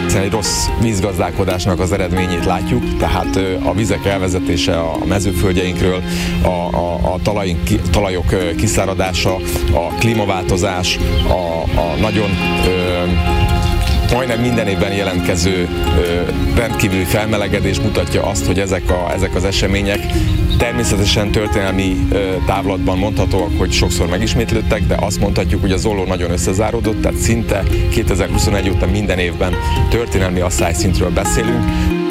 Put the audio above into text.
Egy rossz vízgazdálkodásnak az eredményét látjuk, tehát a vizek elvezetése a mezőföldjeinkről, a talajok kiszáradása, a klímaváltozás, a nagyon majdnem minden évben jelentkező rendkívüli felmelegedés mutatja azt, hogy ezek az események természetesen történelmi távlatban mondhatóak, hogy sokszor megismétlődtek, de azt mondhatjuk, hogy az olló nagyon összezáródott, tehát szinte 2021 óta minden évben történelmi asszályszintről beszélünk.